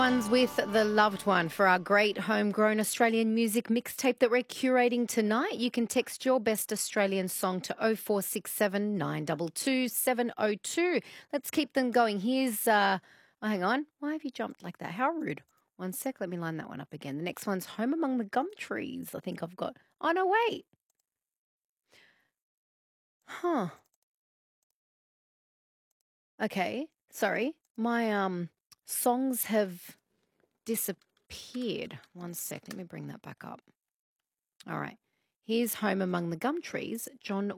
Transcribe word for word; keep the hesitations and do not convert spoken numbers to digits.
Ones with the loved one for our great homegrown Australian music mixtape that we're curating tonight. You can text your best Australian song to oh four six seven, nine two two, seven oh two. Let's keep them going. Here's, uh, oh, hang on. Why have you jumped like that? How rude. One sec. Let me line that one up again. The next one's Home Among the Gum Trees. I think I've got, oh, no, wait. Huh. Okay. Sorry. My um songs have disappeared. One sec. Let me bring that back up. All right. Here's Home Among the Gum Trees, John